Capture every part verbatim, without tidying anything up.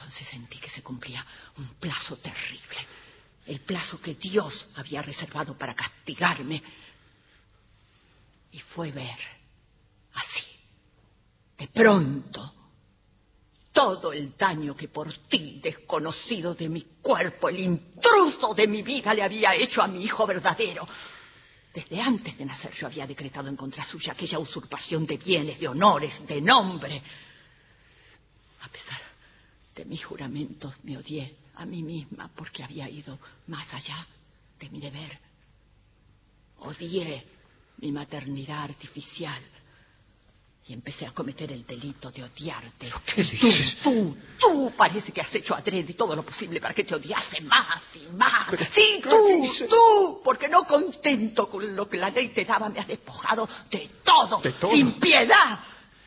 Entonces sentí que se cumplía un plazo terrible, el plazo que Dios había reservado para castigarme. Y fue ver, así, de pronto, todo el daño que por ti, desconocido de mi cuerpo, el intruso de mi vida, le había hecho a mi hijo verdadero. Desde antes de nacer yo había decretado en contra suya aquella usurpación de bienes, de honores, de nombre. A pesar de mis juramentos, me odié a mí misma porque había ido más allá de mi deber. Odié mi maternidad artificial y empecé a cometer el delito de odiarte. ¿Qué dices? Tú, tú, tú parece que has hecho adrede todo lo posible para que te odiase más y más. ¿Pero Sí, qué tú, dices? tú, porque no contento con lo que la ley te daba, me has despojado de todo, ¿De todo? sin piedad.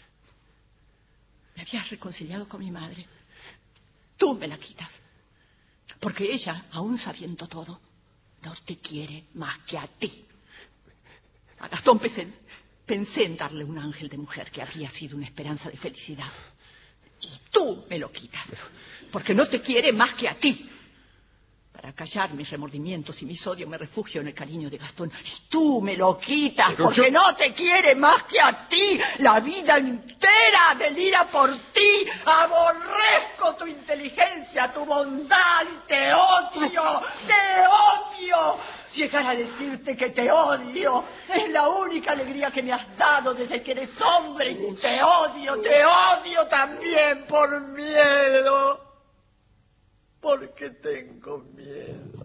Me habías reconciliado con mi madre. Tú me la quitas. Porque ella, aún sabiendo todo, no te quiere más que a ti. A Gastón pensé, pensé en darle un ángel de mujer que habría sido una esperanza de felicidad. Y tú me lo quitas, porque no te quiere más que a ti. Para callar mis remordimientos y mis odios me refugio en el cariño de Gastón. Y tú me lo quitas, Pero porque yo... no te quiere más que a ti. La vida entera delira por ti. Aborrezco tu inteligencia, tu bondad, y te odio, te odio. Llegar a decirte que te odio es la única alegría que me has dado desde que eres hombre. Y te odio, te odio también por miedo. Porque tengo miedo.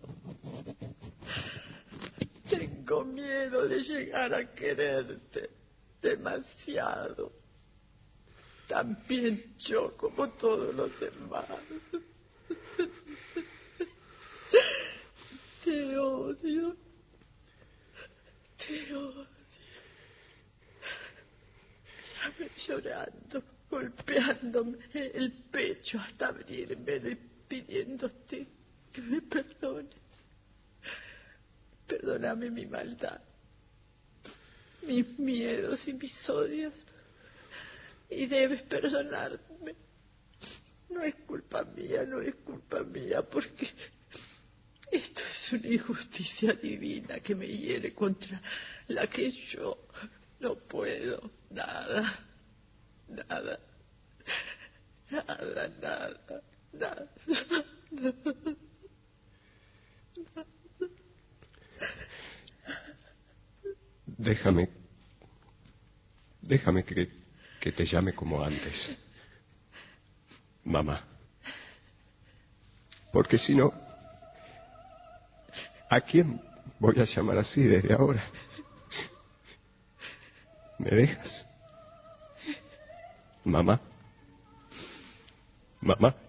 Tengo miedo de llegar a quererte demasiado. También yo como todos los demás. Te odio. Te odio. Mírame llorando, golpeándome el pecho hasta abrirme, pidiéndote que me perdones. Perdóname mi maldad, mis miedos y mis odios. Y debes perdonarme. No es culpa mía, no es culpa mía, porque esto es una injusticia divina que me hiere, contra la que yo no puedo nada, nada, nada, nada, nada. Déjame, déjame que, que te llame como antes, mamá. Porque si no, ¿a quién voy a llamar así desde ahora? ¿Me dejas? Mamá. Mamá.